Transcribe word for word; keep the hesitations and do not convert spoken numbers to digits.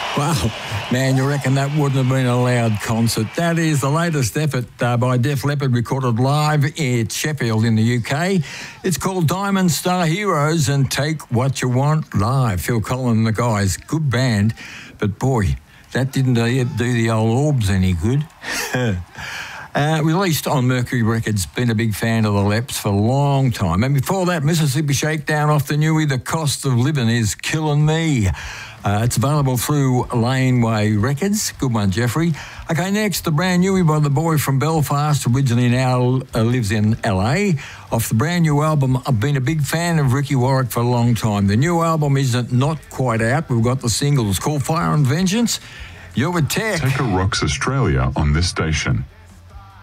Wow, man, you reckon that wouldn't have been a loud concert? That is the latest effort uh, by Def Leppard, recorded live at Sheffield in the U K. It's called Diamond Star Heroes and Take What You Want live. Phil Collins and the guys, good band, but boy, that didn't do the old Orbs any good. Uh, released on Mercury Records, been a big fan of the Leps for a long time. And before that, Mississippi Shakedown off the newie, The Cost of Living Is Killing Me. Uh, it's available through Laneway Records. Good one, Jeffrey. Okay, next, the brand newie by the boy from Belfast, originally now uh, lives in L A. Off the brand new album, I've been a big fan of Ricky Warwick for a long time. The new album isn't not quite out. We've got the singles called Fire and Vengeance. You're with Tech. Tech Rocks Australia on this station.